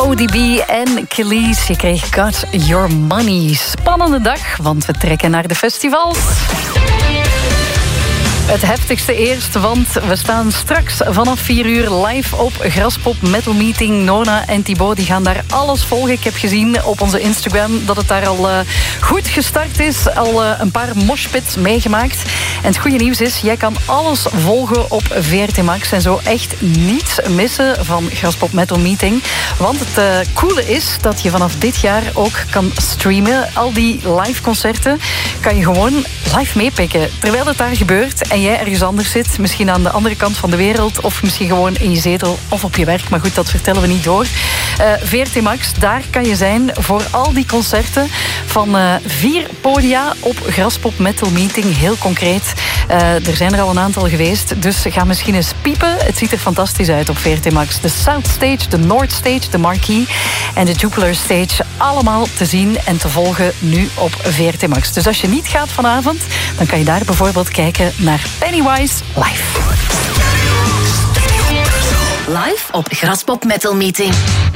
ODB en Kelis. Je kreeg Got Your Money. Spannende dag, want we trekken naar de festivals. Het heftigste eerst, want we staan straks vanaf 4 uur live op Graspop Metal Meeting. Nona en Thibaut die gaan daar alles volgen. Ik heb gezien op onze Instagram dat het daar al goed gestart is. Al een paar moshpits meegemaakt. En het goede nieuws is, jij kan alles volgen op VRT Max. En zo echt niets missen van Graspop Metal Meeting. Want het coole is dat je vanaf dit jaar ook kan streamen. Al die live concerten kan je gewoon live meepikken. Terwijl het daar gebeurt en jij ergens anders zit, misschien aan de andere kant van de wereld, of misschien gewoon in je zetel of op je werk. Maar goed, dat vertellen we niet door. VRT Max, daar kan je zijn voor al die concerten van 4 podia op Graspop Metal Meeting. Heel concreet. Er zijn er al een aantal geweest, dus ga misschien eens piepen. Het ziet er fantastisch uit op VRT Max. De South Stage, de North Stage, de Marquee en de Jupiler Stage. Allemaal te zien en te volgen nu op VRT Max. Dus als je niet gaat vanavond, dan kan je daar bijvoorbeeld kijken naar Pennywise live. Live op Graspop Metal Meeting.